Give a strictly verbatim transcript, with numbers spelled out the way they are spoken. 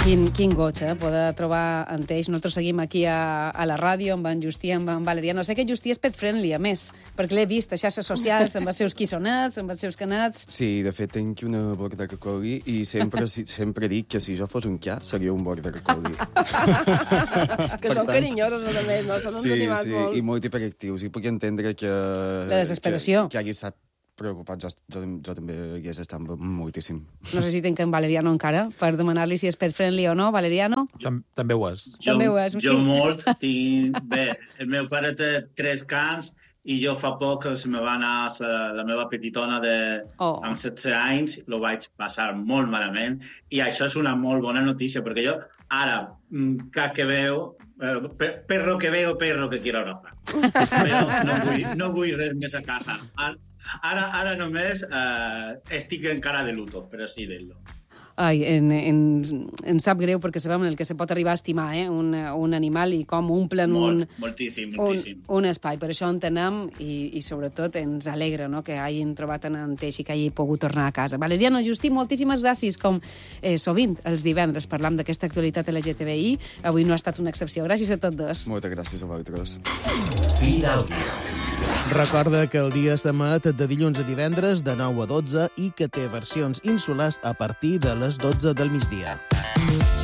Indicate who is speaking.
Speaker 1: Quin, quin goig, eh? Poder trobar en Teix. Nosaltres seguim aquí a, a la ràdio amb en Justí, amb en Valeriano. Sé que Justí és pet-friendly, a més, perquè l'he vist a xarxes socials, amb els seus quissonets, amb els seus canats.
Speaker 2: Sí, de fet, tinc una border collie i sempre, sempre dic que si jo fos un ca, seria un border collie.
Speaker 1: Que són carinyosos, a més, no? Són uns
Speaker 2: sí,
Speaker 1: animals
Speaker 2: sí,
Speaker 1: molt...
Speaker 2: i molt hiperactius. I puc entendre que...
Speaker 1: La desesperació.
Speaker 2: Que, que hagi estat preocupat. Jo, jo, jo també hagués estat moltíssim.
Speaker 1: No sé si tinc en Valeriano encara, per demanar-li si és pet-friendly o no. Valeriano?
Speaker 3: Tam També ho és.
Speaker 4: Jo,
Speaker 1: També ho és,
Speaker 4: jo
Speaker 1: sí.
Speaker 4: molt. Tinc... Bé, el meu pare té tres cans i jo fa poc se me va anar la, la meva petitona de,
Speaker 1: oh.
Speaker 4: amb setze anys, lo vaig passar molt malament, i això és una molt bona notícia, perquè jo ara, cada que veu, eh, per, perro que veo, perro que quiero abrazar. Però no vull, no vull res més a casa. Ara, ara només eh, estic encara de luto, però sí d'ell.
Speaker 1: Ai, en, en, en sap greu perquè sabem el que se pot arribar a estimar, eh? un, un animal i com omplen un,
Speaker 4: Molt, moltíssim, moltíssim.
Speaker 1: un, un espai. Per això entenem i, i sobretot ens alegra, no?, que hagin trobat en en Teix i que hagi pogut tornar a casa. Valeriano, Justí, moltíssimes gràcies. Com eh, sovint els divendres parlam d'aquesta actualitat L G T B I, avui no ha estat una excepció. Gràcies a tots dos.
Speaker 2: Moltes gràcies a vosaltres.
Speaker 5: Fi d'àudio.
Speaker 6: Recorda que el dia s'emet de dilluns a divendres de nou a dotze i que té versions insulars a partir de les dotze del migdia.